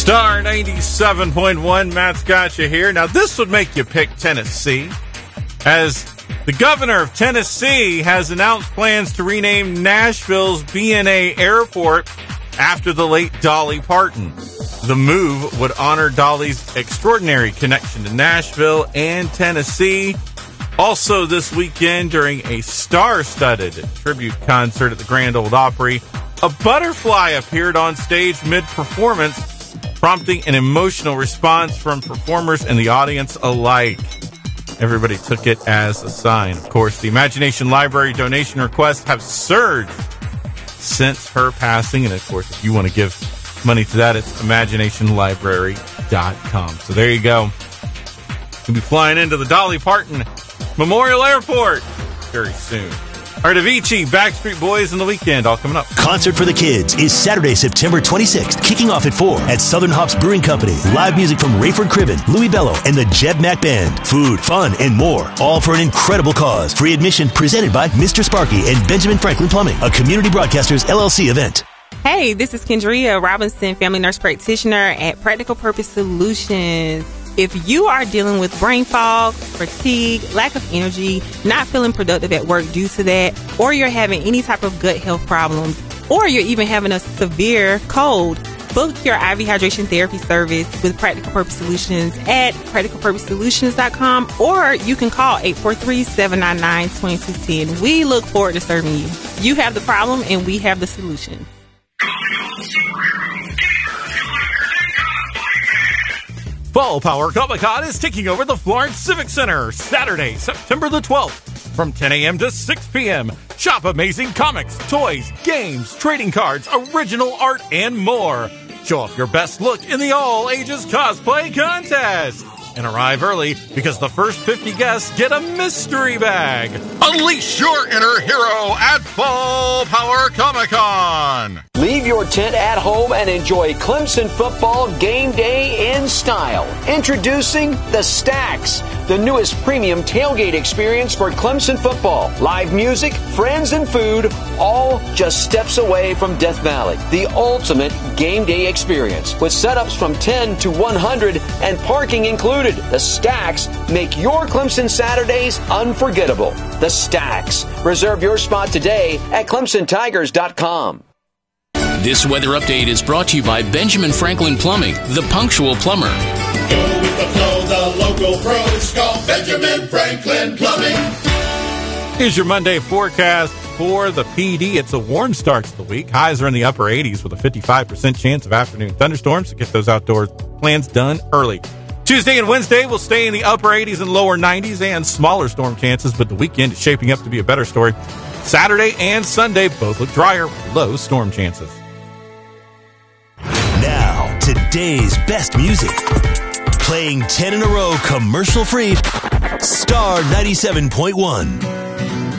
Star 97.1, Matt's got you here. Now, this would make you pick Tennessee, as the governor of Tennessee has announced plans to rename Nashville's BNA Airport after the late Dolly Parton. The move would honor Dolly's extraordinary connection to Nashville and Tennessee. Also this weekend, during a star-studded tribute concert at the Grand Ole Opry, a butterfly appeared on stage mid-performance, prompting an emotional response from performers and the audience alike. Everybody took it as a sign. Of course, the Imagination Library donation requests have surged since her passing. And, of course, if you want to give money to that, it's imaginationlibrary.com. So there you go. You'll be flying into the Dolly Parton Memorial Airport very soon. All right, Avicii, Backstreet Boys, and the weekend all coming up. Concert for the Kids is Saturday, September 26th, kicking off at 4 at Southern Hops Brewing Company. Live music from Rayford Cribben, Louis Bello, and the Jeb Mack Band. Food, fun, and more. All for an incredible cause. Free admission presented by Mr. Sparky and Benjamin Franklin Plumbing, a Community Broadcasters LLC event. Hey, this is Kendria Robinson, family nurse practitioner at Practical Purpose Solutions. If you are dealing with brain fog, fatigue, lack of energy, not feeling productive at work due to that, or you're having any type of gut health problems, or you're even having a severe cold, book your IV hydration therapy service with Practical Purpose Solutions at practicalpurposesolutions.com, or you can call 843-799-2210. We look forward to serving you. You have the problem and we have the solution. Fall Power Comic-Con is taking over the Florence Civic Center Saturday, September the 12th from 10 a.m. to 6 p.m. Shop amazing comics, toys, games, trading cards, original art, and more. Show off your best look in the all-ages cosplay contest. And arrive early because the first 50 guests get a mystery bag. Unleash your inner hero at Fall Power Comic-Con. Leave your tent at home and enjoy Clemson football game day in style. Introducing the Stacks, the newest premium tailgate experience for Clemson football. Live music, friends, and food, all just steps away from Death Valley. The ultimate game day experience with setups from 10 to 100 and parking included. The Stacks make your Clemson Saturdays unforgettable. The Stacks. Reserve your spot today at ClemsonTigers.com. This weather update is brought to you by Benjamin Franklin Plumbing, the punctual plumber. Go with the flow, the local pros. Call Benjamin Franklin Plumbing. Here's your Monday forecast for the PD. It's a warm start to the week. Highs are in the upper 80s with a 55% chance of afternoon thunderstorms, so get those outdoor plans done early. Tuesday and Wednesday will stay in the upper 80s and lower 90s and smaller storm chances, but the weekend is shaping up to be a better story. Saturday and Sunday both look drier with low storm chances. Now, today's best music. Playing 10 in a row commercial-free. Star 97.1.